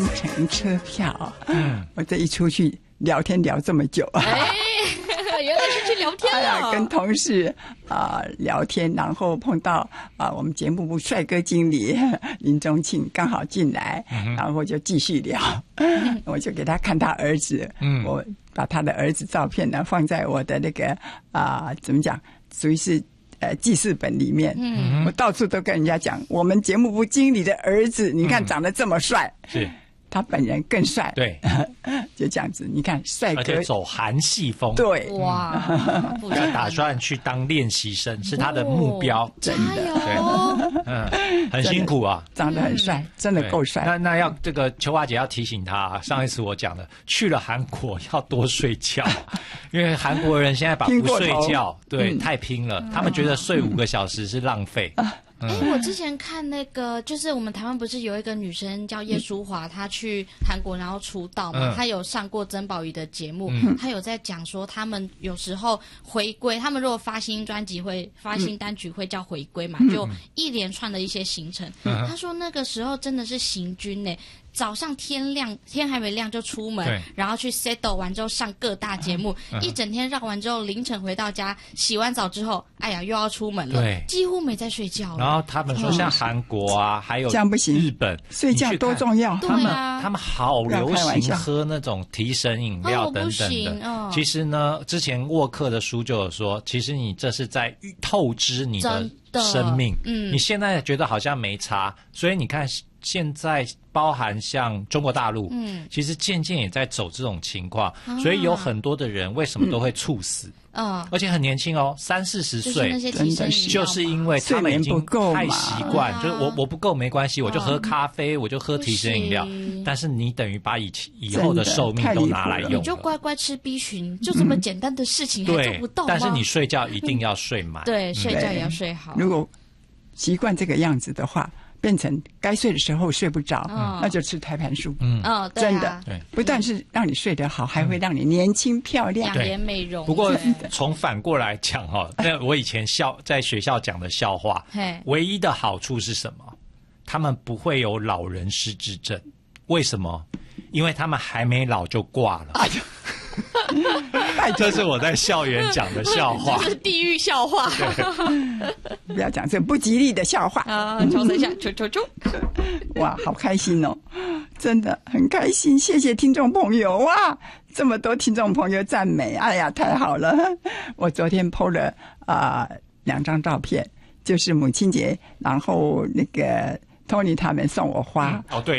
程车票。我这一出去聊天聊这么久， 原来是去聊天了。 跟同事聊天，然后碰到我们节目部帅哥经理林宗庆刚好进来，然后就继续聊。我就给他看他儿子，我把他的儿子照片呢放在我的那个怎么讲，属于是记事本里面。我到处都跟人家讲，我们节目部经理的儿子，你看长得这么帅， 是。 他本人更帅， 对， 就这样子。你看，帅哥， 而且走韩系风， 对， 哇， 要打算去当练习生是他的目标， 加油， 对，很辛苦啊， 长得很帅，真的够帅。 那要这个秋华姐要提醒他，上一次我讲的，去了韩国要多睡觉，因为韩国人现在把不睡觉，对，太拼了，他们觉得睡5个小时是浪费。 我之前看那个，就是我们台湾不是有一个女生叫叶淑华，她去韩国然后出道嘛，她有上过曾宝仪的节目，她有在讲说他们有时候回归，他们如果发新专辑会发新单曲会叫回归嘛，就一连串的一些行程。她说那个时候真的是行军呢。早上天还没亮就出门，然后去 settle 完之后上各大节目，一整天绕完之后凌晨回到家，洗完澡之后，哎呀又要出门了，几乎没在睡觉了。 然后他们说像韩国啊，还有日本， 睡觉多重要。 他们好流行喝那种提神饮料等等的。其实呢，之前沃克的书就有说，其实你这是在透支你的生命。你现在觉得好像没差，所以你看。现在包含像中国大陆，其实渐渐也在走这种情况，所以有很多的人为什么都会猝死？而且很年轻哦，30-40岁，就是因为他们已经太习惯，就是我不够没关系，我就喝咖啡，我就喝提神饮料，但是你等于把以后的寿命都拿来用了， 你就乖乖吃 B 群，就这么简单的事情还做不到吗？ 但是你睡觉一定要睡满， 对，睡觉也要睡好。 如果习惯这个样子的话。变成该睡的时候睡不着，那就吃胎盘素。真的，不但是让你睡得好，还会让你年轻漂亮、 养颜美容。 不过从反过来讲那我以前在学校讲的笑话，唯一的好处是什么？他们不会有老人失智症，为什么？因为他们还没老就挂了。这是我在校园讲的笑话， 这是地狱笑话。 不要讲这不吉利的笑话抽一下，抽。 哇，好开心哦，真的很开心，谢谢听众朋友哇，这么多听众朋友赞美，哎呀，太好了！我昨天 po 了2张照片，就是母亲节，然后那个 Tony 他们送我花。 对。